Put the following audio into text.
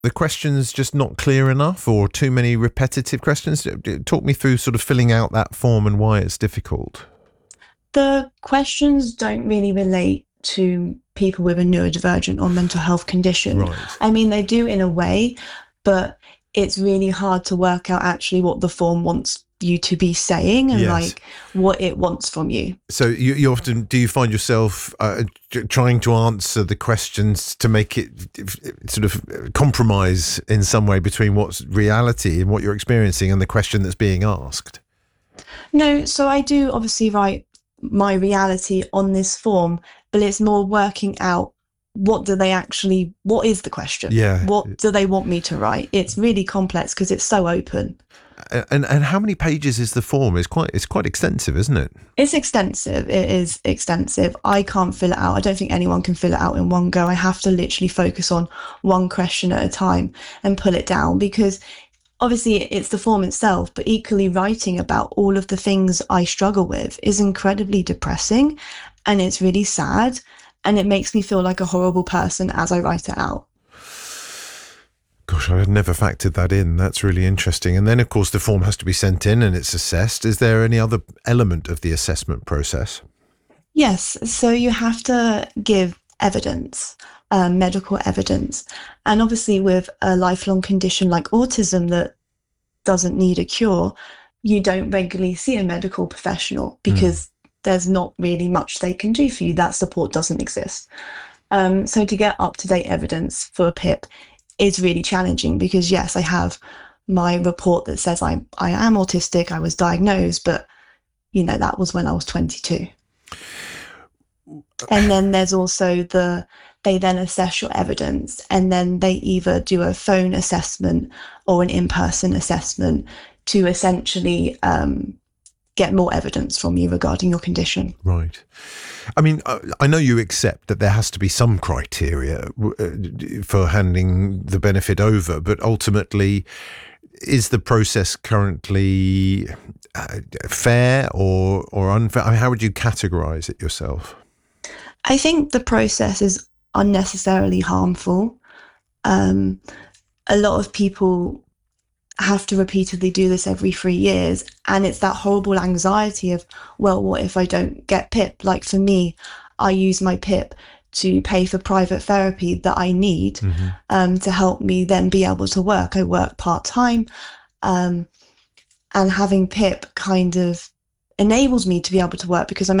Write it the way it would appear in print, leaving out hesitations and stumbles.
The questions just not clear enough, or too many repetitive questions? Talk me through sort of filling out that form and why it's difficult. The questions don't really relate to people with a neurodivergent or mental health condition. Right. I mean, they do in a way, but it's really hard to work out actually what the form wants you to be saying and Yes. like what it wants from you. So you often, do you find yourself trying to answer the questions to make it sort of compromise in some way between what's reality and what you're experiencing and the question that's being asked? No, so I do obviously write my reality on this form, but it's more working out what is the question? Yeah. What do they want me to write? It's really complex because it's so open. And how many pages is the form? It's quite extensive, isn't it? It's extensive. It is extensive. I can't fill it out. I don't think anyone can fill it out in one go. I have to literally focus on one question at a time and pull it down because obviously it's the form itself, but equally writing about all of the things I struggle with is incredibly depressing and it's really sad and it makes me feel like a horrible person as I write it out. Gosh, I had never factored that in. That's really interesting. And then, of course, the form has to be sent in and it's assessed. Is there any other element of the assessment process? Yes, so you have to give evidence, medical evidence. And obviously, with a lifelong condition like autism that doesn't need a cure, you don't regularly see a medical professional because there's not really much they can do for you. That support doesn't exist. So to get up-to-date evidence for a PIP is really challenging because, yes, I have my report that says I am autistic, I was diagnosed, but, you know, that was when I was 22. And then there's also they then assess your evidence and then they either do a phone assessment or an in-person assessment to essentially get more evidence from you regarding your condition. Right. I mean, I know you accept that there has to be some criteria for handing the benefit over, but ultimately, is the process currently fair or unfair? I mean, how would you categorize it yourself? I think the process is unnecessarily harmful. A lot of people have to repeatedly do this every 3 years, and it's that horrible anxiety of, well, what if I don't get PIP? Like for me, I use my PIP to pay for private therapy that I need to help me then be able to work. I work part-time, and having PIP kind of enables me to be able to work because I'm